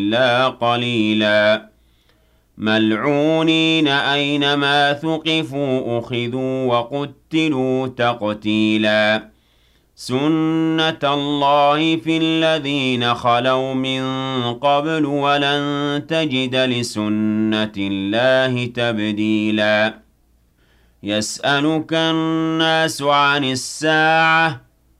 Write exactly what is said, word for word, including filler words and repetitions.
إِلَّا قَلِيلًا مَلْعُونِينَ أَيْنَمَا ثُقِفُوا أُخِذُوا وَقُتِّلُوا تَقْتِيلًا سُنَّةَ اللَّهِ فِي الَّذِينَ خَلَوْا مِن قَبْلُ وَلَن تَجِدَ لِسُنَّةِ اللَّهِ تَبْدِيلًا يَسْأَلُكَ النَّاسُ عَنِ السَّاعَةِ